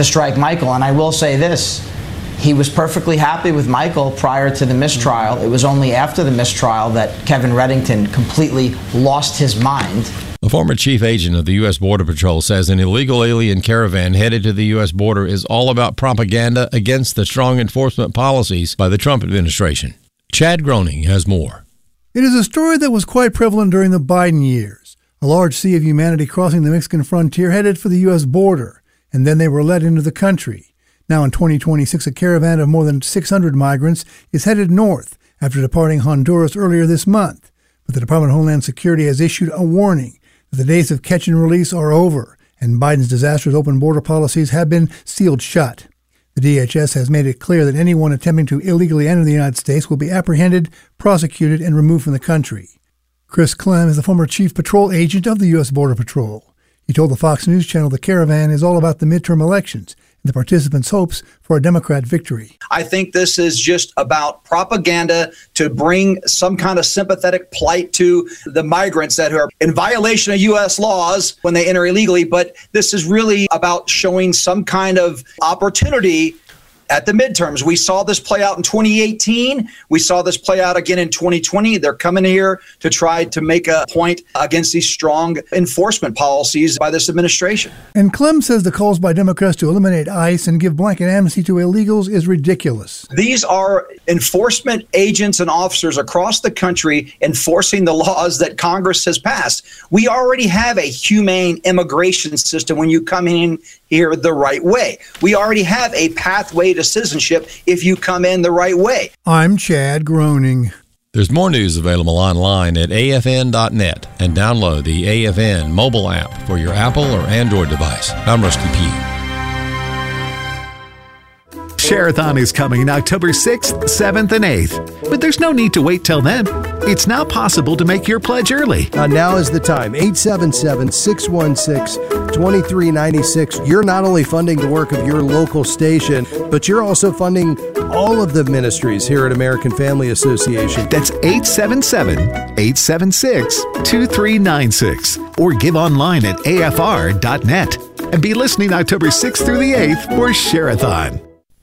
to strike Michael. And I will say this. He was perfectly happy with Michael prior to the mistrial. It was only after the mistrial that Kevin Reddington completely lost his mind. A former chief agent of the U.S. Border Patrol says an illegal alien caravan headed to the U.S. border is all about propaganda against the strong enforcement policies by the Trump administration. Chad Groening has more. It is a story that was quite prevalent during the Biden years. A large sea of humanity crossing the Mexican frontier headed for the U.S. border, and then they were let into the country. Now in 2026, a caravan of more than 600 migrants is headed north after departing Honduras earlier this month. But the Department of Homeland Security has issued a warning that the days of catch and release are over, and Biden's disastrous open border policies have been sealed shut. The DHS has made it clear that anyone attempting to illegally enter the United States will be apprehended, prosecuted, and removed from the country. Chris Clem is the former chief patrol agent of the U.S. Border Patrol. He told the Fox News Channel the caravan is all about the midterm elections and the participants' hopes for a Democrat victory. I think this is just about propaganda to bring some kind of sympathetic plight to the migrants that are in violation of U.S. laws when they enter illegally. But this is really about showing some kind of opportunity at the midterms. We saw this play out in 2018. We saw this play out again in 2020. They're coming here to try to make a point against these strong enforcement policies by this administration. And Clem says the calls by Democrats to eliminate ICE and give blanket amnesty to illegals is ridiculous. These are enforcement agents and officers across the country enforcing the laws that Congress has passed. We already have a humane immigration system when you come in here the right way. We already have a pathway to citizenship if you come in the right way. I'm Chad Groening. There's more news available online at afn.net and download the AFN mobile app for your Apple or Android device. I'm Rusty Pugh. Share-a-thon is coming October 6th, 7th, and 8th. But there's no need to wait till then. It's now possible to make your pledge early. Now is the time. 877-616-2396. You're not only funding the work of your local station, but you're also funding all of the ministries here at American Family Association. That's 877-876-2396. Or give online at afr.net. And be listening October 6th through the 8th for Share-a-thon.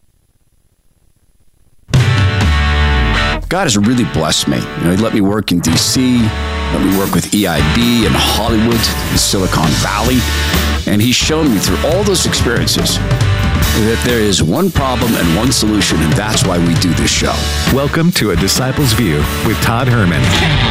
God has really blessed me. He let me work in D.C., let me work with EIB in Hollywood, in Silicon Valley, and He's shown me through all those experiences that there is one problem and one solution, and that's why we do this show. Welcome to A Disciple's View with Todd Herman.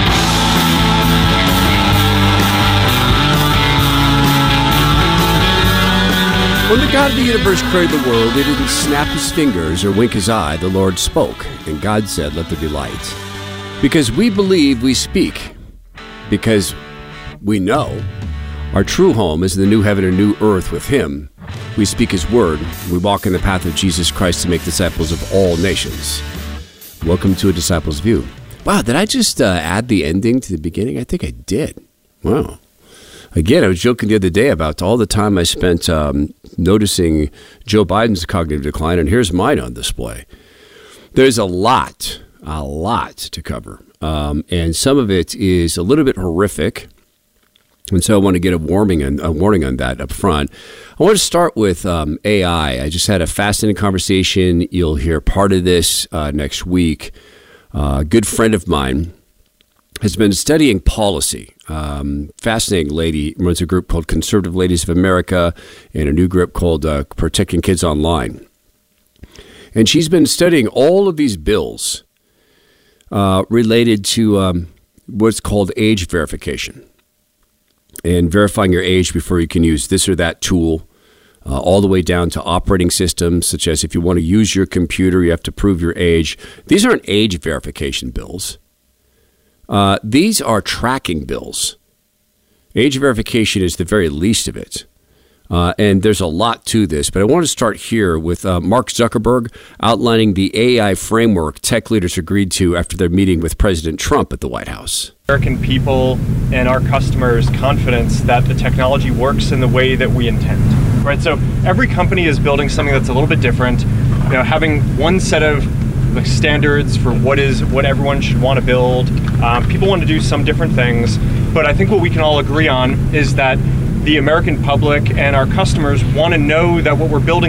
When the God of the universe created the world, He didn't snap His fingers or wink His eye. The Lord spoke, and God said, "Let there be light." Because we believe, we speak. Because we know our true home is in the new heaven and new earth with Him. We speak His word. We walk in the path of Jesus Christ to make disciples of all nations. Welcome to A Disciple's View. Wow, did I just add the ending to the beginning? I think I did. Wow. Again, I was joking the other day about all the time I spent noticing Joe Biden's cognitive decline, and here's mine on display. There's a lot to cover, and some of it is a little bit horrific, and so I want to get a warning on that up front. I want to start with AI. I just had a fascinating conversation. You'll hear part of this next week. A good friend of mine has been studying policy. Fascinating lady, runs a group called Conservative Ladies of America and a new group called Protecting Kids Online. And she's been studying all of these bills related to what's called age verification and verifying your age before you can use this or that tool, all the way down to operating systems, such as if you want to use your computer, you have to prove your age. These aren't age verification bills. These are tracking bills. Age verification is the very least of it. And there's a lot to this, but I want to start here with Mark Zuckerberg outlining the AI framework tech leaders agreed to after their meeting with President Trump at the White House. American people and our customers' confidence that the technology works in the way that we intend. Right? So every company is building something that's a little bit different. Having one set of the standards for what everyone should want to build. People want to do some different things, but I think what we can all agree on is that the American public and our customers want to know that what we're building